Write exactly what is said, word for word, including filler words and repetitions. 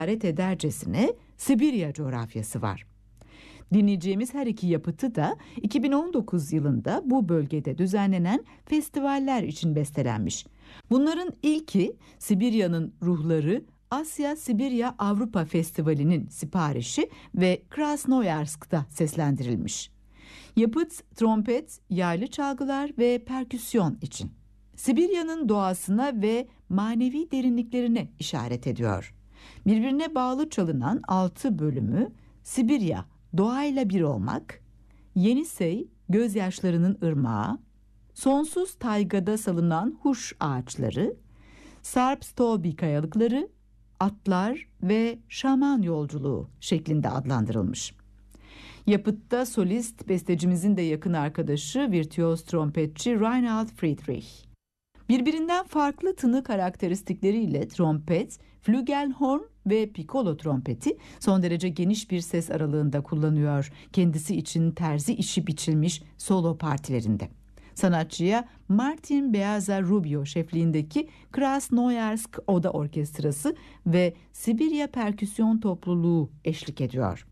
işaret edercesine Sibirya coğrafyası var. Dinleyeceğimiz her iki yapıtı da iki bin on dokuz yılında bu bölgede düzenlenen festivaller için bestelenmiş. Bunların ilki Sibirya'nın Ruhları Asya-Sibirya-Avrupa Festivali'nin siparişi ve Krasnoyarsk'ta seslendirilmiş. Yapıt trompet, yaylı çalgılar ve perküsyon için. Sibirya'nın doğasına ve manevi derinliklerine işaret ediyor. Birbirine bağlı çalınan altı bölümü Sibirya, doğayla bir olmak, Yenisey, gözyaşlarının ırmağı, sonsuz taygada salınan huş ağaçları, Sarpstobi kayalıkları, atlar ve şaman yolculuğu şeklinde adlandırılmış. Yapıtta solist bestecimizin de yakın arkadaşı virtüöz trompetçi Reinhard Friedrich. Birbirinden farklı tını karakteristikleriyle trompet, flügelhorn ve piccolo trompeti son derece geniş bir ses aralığında kullanıyor kendisi için terzi işi biçilmiş solo partilerinde. Sanatçıya Martin Beaza Rubio şefliğindeki Krasnoyarsk Oda Orkestrası ve Sibirya Perküsyon Topluluğu eşlik ediyor.